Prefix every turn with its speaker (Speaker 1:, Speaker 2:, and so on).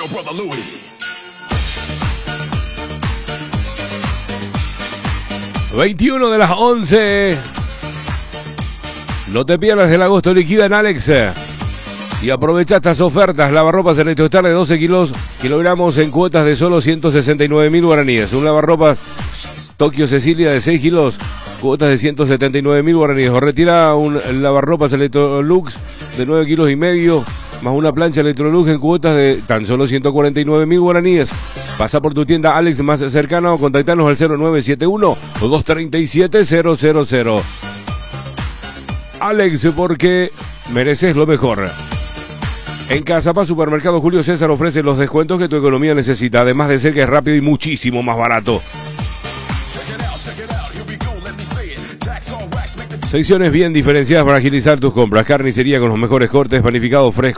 Speaker 1: brother Louis.
Speaker 2: 21 de las 11. No te pierdas el agosto liquida en Alex. Y aprovecha estas ofertas. Lavarropas Electrostar de 12 kilogramos en cuotas de solo 169.000 guaraníes. Un lavarropas Tokio Cecilia de 6 kilos, cuotas de 179.000 guaraníes. O retira un lavarropas Electrolux de 9 kilos y medio, más una plancha Electrolux en cuotas de tan solo 149.000 guaraníes. Pasa por tu tienda Alex más cercana o contactanos al 0971 o 237-000. Alex, porque mereces lo mejor. En Cazapá Supermercado Julio César ofrece los descuentos que tu economía necesita, además de ser que es rápido y muchísimo más barato. Secciones bien diferenciadas para agilizar tus compras. Carnicería con los mejores cortes, panificado fresco.